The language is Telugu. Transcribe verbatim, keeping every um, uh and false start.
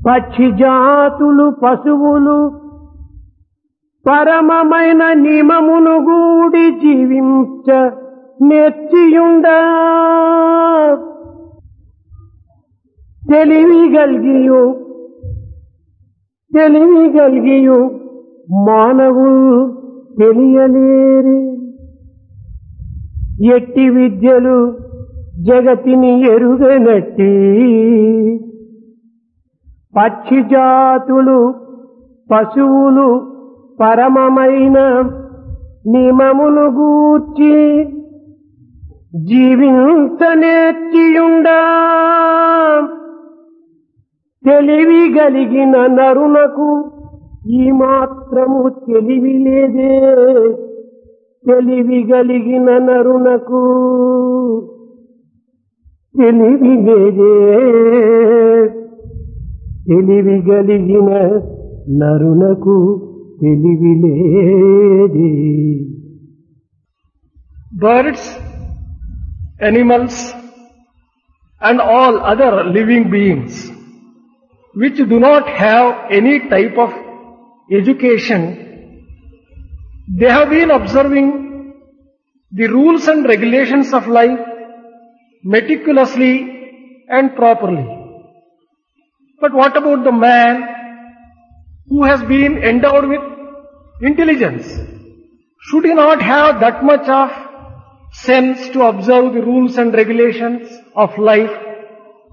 పక్షి జాతులు పశువులు పరమమైన నియమమును గూడి జీవించ నేర్చియుండ తెలివి గల్గియు తెలివి గల్గియు మానవులు తెలియలేరు. ఎట్టి విద్యలు జగతిని ఎరుగనట్టి పక్షి జాతులు పశువులు పరమమైన నియమమును గూర్చి జీవించనేర్చియుండా తెలివి గలిగిన నరునకు ఈ మాత్రము తెలివి లేదే. తెలివి గలిగిన నరునకు తెలివి లేదే. తెలివి గలిగిన నరునకు తెలివి లేదే. Birds, animals and all other living beings which do not have any type of education, they have been observing the rules and regulations of life meticulously and properly. But what about the man who has been endowed with intelligence? Should he not have that much of sense to observe the rules and regulations of life